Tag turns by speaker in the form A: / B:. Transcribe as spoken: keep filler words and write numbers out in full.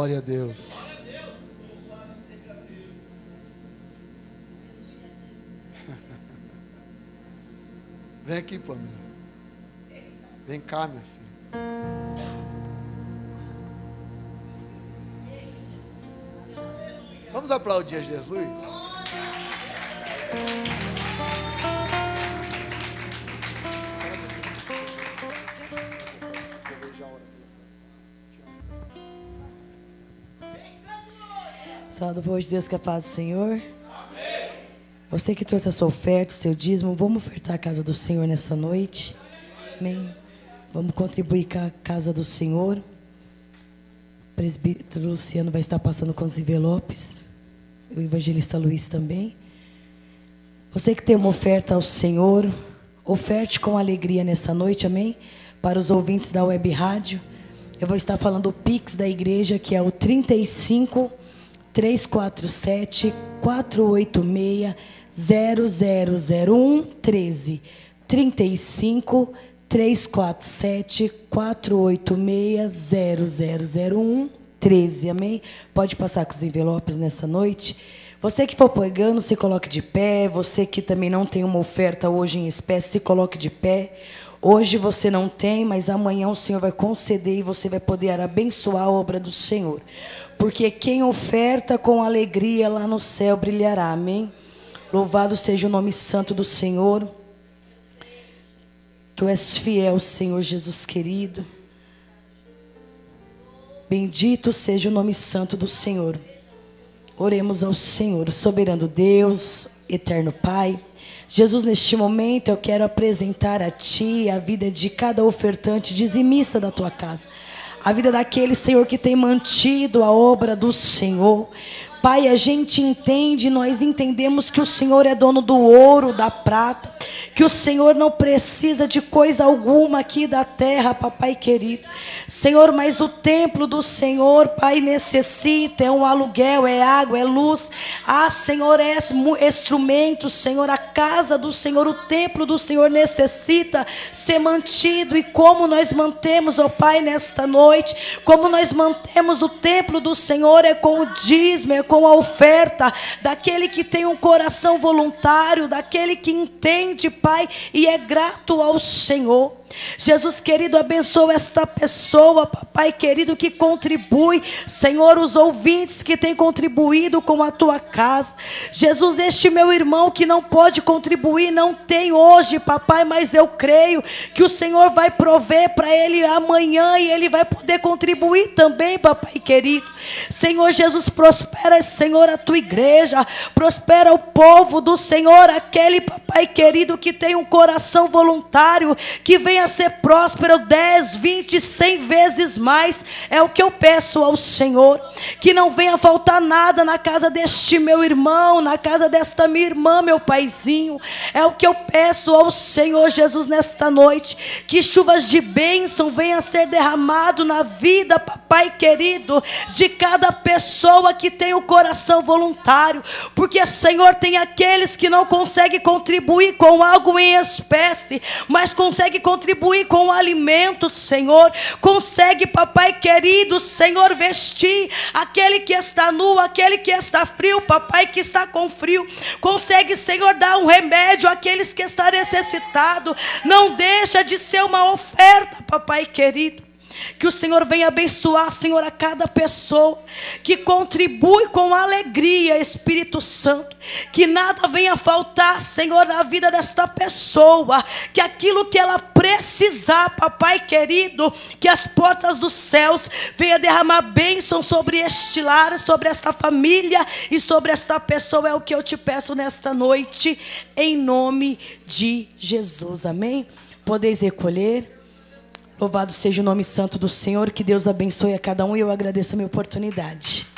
A: Glória a Deus. Vem aqui, Pamela. Vem cá, minha filha. Vamos aplaudir a Jesus?
B: Salve o povo de Deus, que a paz do Senhor. Amém. Você que trouxe a sua oferta, o seu dízimo, vamos ofertar a casa do Senhor nessa noite. Amém. Vamos contribuir com a casa do Senhor. O presbítero Luciano vai estar passando com os envelopes. O evangelista Luiz também. Você que tem uma oferta ao Senhor, oferte com alegria nessa noite, amém? Para os ouvintes da web rádio, eu vou estar falando o Pix da igreja, que é o trinta e cinco, três quatro sete, quatro oito seis, zero zero zero um, treze. trinta e cinco, três quatro sete, quatro oito seis, zero zero zero um, treze, amém? Pode passar com os envelopes nessa noite. Você que for pegando, se coloque de pé. Você que também não tem uma oferta hoje em espécie, se coloque de pé. Hoje você não tem, mas amanhã o Senhor vai conceder e você vai poder abençoar a obra do Senhor. Porque quem oferta com alegria lá no céu brilhará, amém? Louvado seja o nome santo do Senhor. Tu és fiel, Senhor Jesus querido. Bendito seja o nome santo do Senhor. Oremos ao Senhor, soberano Deus, eterno Pai. Jesus, neste momento eu quero apresentar a Ti a vida de cada ofertante dizimista da Tua casa. A vida daquele, Senhor, que tem mantido a obra do Senhor. Pai, a gente entende, nós entendemos que o Senhor é dono do ouro, da prata, que o Senhor não precisa de coisa alguma aqui da terra, papai querido. Senhor, mas o templo do Senhor, Pai, necessita, é um aluguel, é água, é luz. Ah, Senhor, é instrumento, Senhor, a casa do Senhor, o templo do Senhor necessita ser mantido. E como nós mantemos, ó Pai, nesta noite, como nós mantemos o templo do Senhor, é com o dízimo, é com a oferta daquele que tem um coração voluntário, daquele que entende, Pai, e é grato ao Senhor. Jesus querido, abençoa esta pessoa, papai querido, que contribui, Senhor, os ouvintes que têm contribuído com a tua casa. Jesus, este meu irmão que não pode contribuir, não tem hoje, papai, mas eu creio que o Senhor vai prover para ele amanhã e ele vai poder contribuir também, papai querido. Senhor Jesus, prospera, Senhor, a tua igreja, prospera o povo do Senhor, aquele, papai querido, que tem um coração voluntário, que venha a ser próspero dez, vinte, cem vezes mais. É o que eu peço ao Senhor, que não venha faltar nada na casa deste meu irmão, na casa desta minha irmã, meu paizinho. É o que eu peço ao Senhor Jesus nesta noite, que chuvas de bênção venham a ser derramado na vida, papai querido, de cada pessoa que tem o coração voluntário, porque, Senhor, tem aqueles que não conseguem contribuir com algo em espécie, mas conseguem contribuir com o alimento, Senhor. Consegue, papai querido, Senhor, vestir aquele que está nu, aquele que está frio, papai que está com frio. Consegue, Senhor, dar um remédio àqueles que estão necessitados. Não deixa de ser uma oferta, papai querido. Que o Senhor venha abençoar, Senhor, a cada pessoa que contribui com alegria, Espírito Santo. Que nada venha faltar, Senhor, na vida desta pessoa. Que aquilo que ela precisar, papai querido, que as portas dos céus venham derramar bênção sobre este lar, sobre esta família e sobre esta pessoa. É o que eu te peço nesta noite, em nome de Jesus, amém? Podeis recolher. Louvado seja o nome santo do Senhor, que Deus abençoe a cada um e eu agradeço a minha oportunidade.